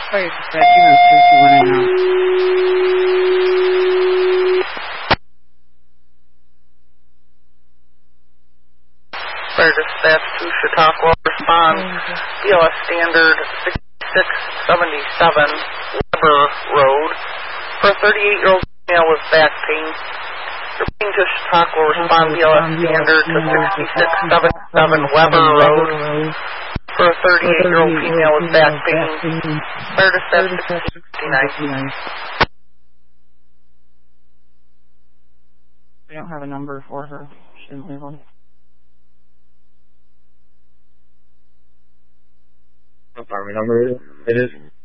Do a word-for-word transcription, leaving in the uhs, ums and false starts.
Fire dispatch, you know, three two one right now. Fire dispatch to Chautauqua, respond. B L S standard sixty-six seventy-seven Weber Road. For a thirty-eight-year-old female with back pain. Repeating to Chautauqua, respond. B L S standard to sixty-six seventy-seven Weber Road. For a thirty-eight-year-old female with back pain. Fire dispatch sixty fifty-nine. We don't have a number for her. She didn't leave one. What apartment number it is?